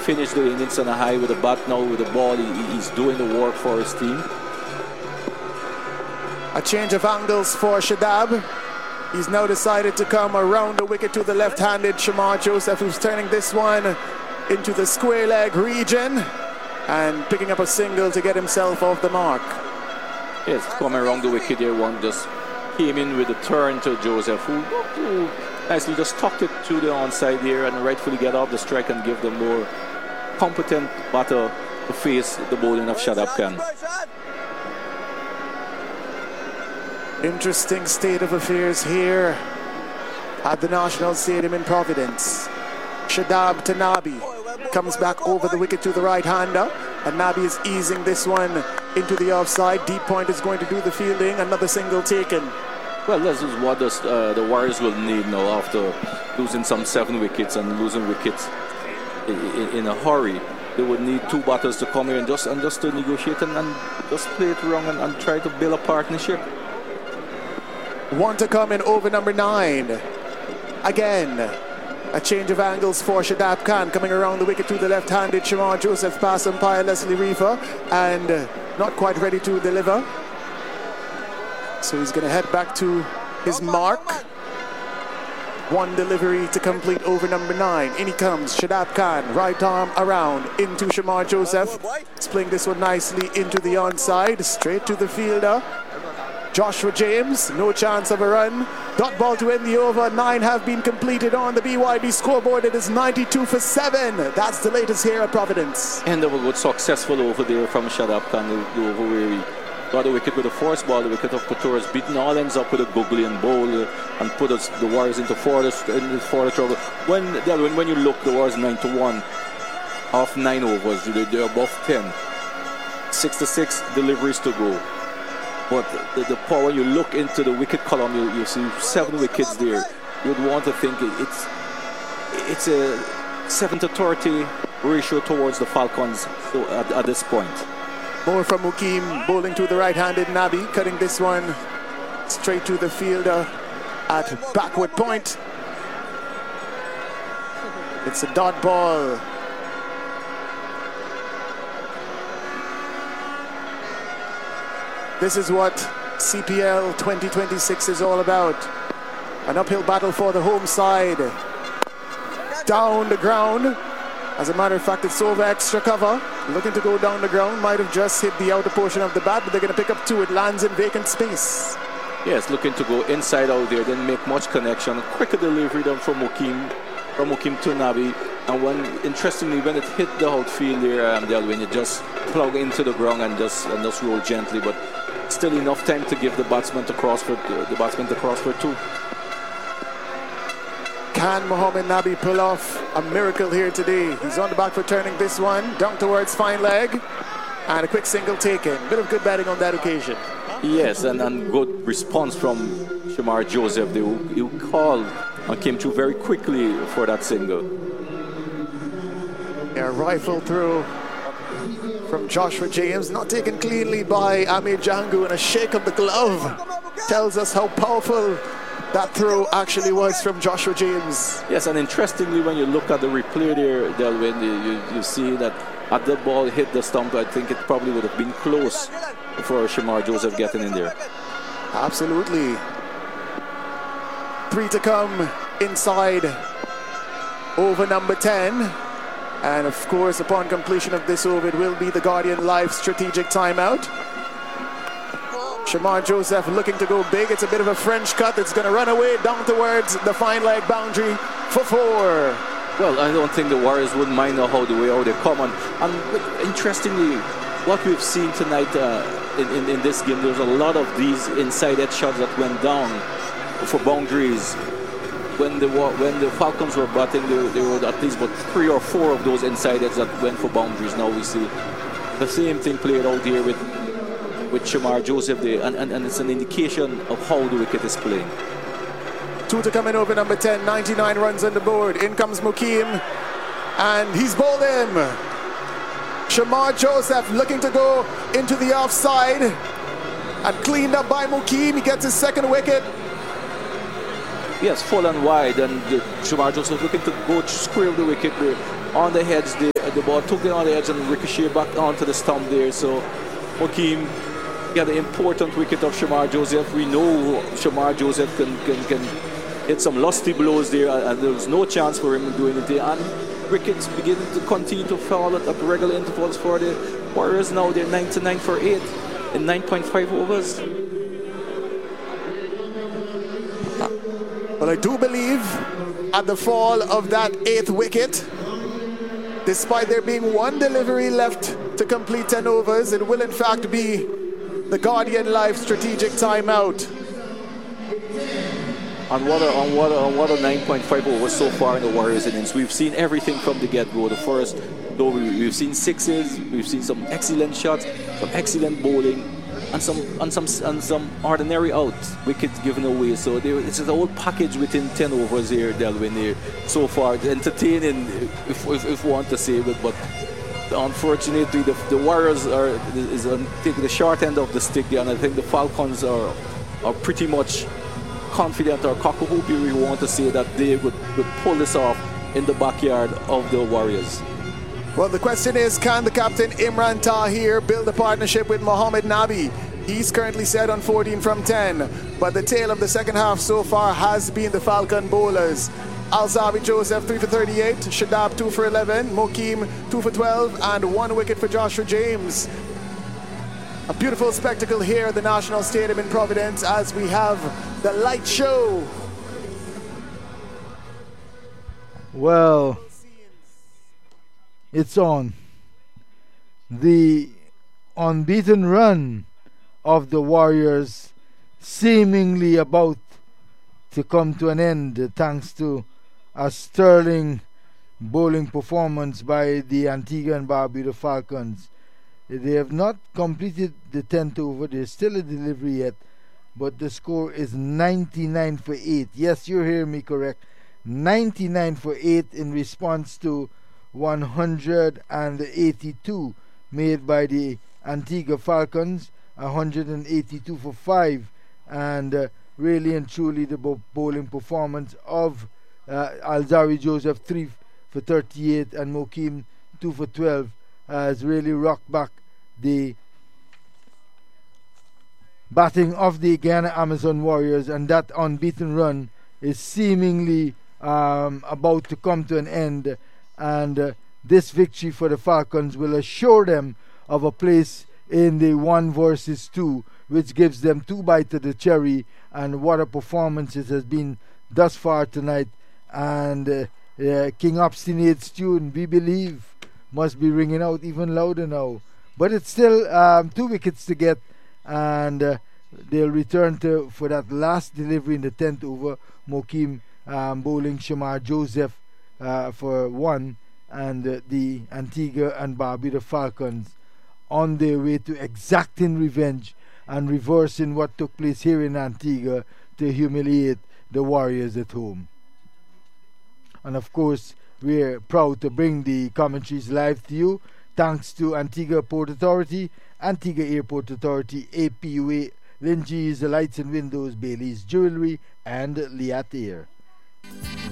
finished the innings on a high with the bat. Now with the ball, he's doing the work for his team. A change of angles for Shadab. He's now decided to come around the wicket to the left-handed Shamar Joseph, who's turning this one into the square leg region and picking up a single to get himself off the mark. Yes, coming around the wicket there, one just came in with a turn to Joseph, who nicely just tucked it to the onside here and rightfully get off the strike and give the more competent batter to face the bowling of Shadab Khan. Interesting state of affairs here at the National Stadium in Providence. Shadab to Nabi. Comes back over the wicket to the right-hander, and Nabi is easing this one into the offside. Deep point is going to do the fielding. Another single taken. Well, this is what the Warriors will need now after losing some 7 wickets and losing wickets in a hurry. They would need 2 batters to come here and just to negotiate and just play it wrong and try to build a partnership. One to come in over number 9. Again. A change of angles for Shadab Khan, coming around the wicket to the left-handed Shamar Joseph, pass umpire Leslie Reefer, and not quite ready to deliver. So he's going to head back to his mark. One delivery to complete over number 9. In he comes, Shadab Khan, right arm around into Shamar Joseph. He's playing this one nicely into the onside, straight to the fielder. Joshua James, no chance of a run. Dot ball to end the over. 9 have been completed on the BYB scoreboard. It is 92 for 7. That's the latest here at Providence. And they were good, successful over there from Shadab Khan. The over where he got the wicket with a force ball. The wicket of Couture beaten all ends up with a googly bowl and put the Warriors into further trouble. When you look, the Warriors 9-1 off 9 overs. They're above 10. 6 deliveries to go. But the power, when you look into the wicket column, you see 7 wickets there. You'd want to think it's a 7-30 ratio towards the Falcons at this point. More from Mukim, bowling to the right-handed Nabi, cutting this one straight to the fielder at backward point. It's a dot ball. This is what CPL 2026 is all about. An uphill battle for the home side. Down the ground. As a matter of fact, it's over extra cover. Looking to go down the ground. Might have just hit the outer portion of the bat, but they're going to pick up 2. It lands in vacant space. Yes, looking to go inside out there. Didn't make much connection. Quicker delivery than from Mukim to Nabi. And interestingly, when it hit the outfield there, when you just plug into the ground and just roll gently, but still enough time to give the batsman to cross for 2. Can Mohamed Nabi pull off a miracle here today? He's on the back for turning this one down towards fine leg, and a quick single taken. Bit of good batting on that occasion. Yes, and good response from Shamar Joseph. He called and came through very quickly for that single. A rifle through from Joshua James, not taken cleanly by Amir Jangu, and a shake of the glove tells us how powerful that throw actually was from Joshua James. Yes, and interestingly, when you look at the replay there, Delwyn, you see that had the ball hit the stump, I think it probably would have been close for Shamar Joseph getting in there. Absolutely. 3 to come inside over number 10. And of course, upon completion of this over, it will be the Guardian Life strategic timeout. Shamar Joseph looking to go big. It's a bit of a French cut. It's going to run away down towards the fine leg boundary for 4. Well, I don't think the Warriors would mind how they come on. And interestingly, what we've seen tonight in this game, there's a lot of these inside edge shots that went down for boundaries. When the Falcons were batting, there were at least about 3 or 4 of those inside edges that went for boundaries. Now we see the same thing played out here with Shamar Joseph there, and it's an indication of how the wicket is playing. 2 to come in over number 10, 99 runs on the board. In comes Mukim, and he's bowled him. Shamar Joseph looking to go into the offside, and cleaned up by Mukim. He gets his 2nd wicket. Yes, full and wide, and Shamar Joseph looking to go square the wicket there on the heads there. the ball took it on the edge and ricocheted back onto the stump there. So Mokeem got the important wicket of Shamar Joseph. We know Shamar Joseph can hit some lusty blows there, and there was no chance for him to do anything. And wickets beginning to continue to fall at regular intervals for the Warriors now. They're 99 for 8 in 9.5 overs. Well, I do believe at the fall of that 8th wicket, despite there being one delivery left to complete 10 overs, it will in fact be the Guardian Life strategic timeout. On what a 9.5 overs so far in the Warriors innings. We've seen everything from the get-go. The first, though, we've seen sixes, we've seen some excellent shots, some excellent bowling, and some ordinary outs, wickets given away. So it's a whole package within 10 overs here, Delvin, here so far. Entertaining, if we want to say it, but unfortunately the Warriors is taking the short end of the stick there, and I think the Falcons are pretty much confident, or cock-a-hoopy, we want to say, that they would pull this off in the backyard of the Warriors. Well, the question is, can the captain Imran Tahir build a partnership with Mohammad Nabi? He's currently set on 14 from 10, but the tail of the second half so far has been the Falcon bowlers. Alzawi Joseph 3 for 38, Shadab 2 for 11, Mokeem 2 for 12, and 1 wicket for Joshua James. A beautiful spectacle here at the National Stadium in Providence as we have the light show. Well, it's on. The unbeaten run of the Warriors seemingly about to come to an end thanks to a sterling bowling performance by the Antigua and Barbuda Falcons. They have not completed the 10th over. There's still a delivery yet, but the score is 99 for 8. Yes, you hear me correct. 99 for 8 in response to 182 made by the Antigua Falcons, 182 for 5, and really and truly the bowling performance of Alzawi Joseph 3 for 38 and Mokeem 2 for 12 has really rocked back the batting of the Guyana Amazon Warriors, and that unbeaten run is seemingly about to come to an end, and this victory for the Falcons will assure them of a place in the 1 versus 2, which gives them 2 bites of the cherry. And what a performance it has been thus far tonight. And King Obstinate's tune, We Believe, must be ringing out even louder now. But it's still 2 wickets to get, and they'll return for that last delivery in the 10th over. Mokeem bowling Shamar Joseph for 1, and the Antigua and Barbuda Falcons on their way to exacting revenge and reversing what took place here in Antigua to humiliate the Warriors at home. And of course, we're proud to bring the commentaries live to you thanks to Antigua Port Authority, Antigua Airport Authority, APUA, Lingees Lights and Windows, Bailey's Jewelry, and Liat Air.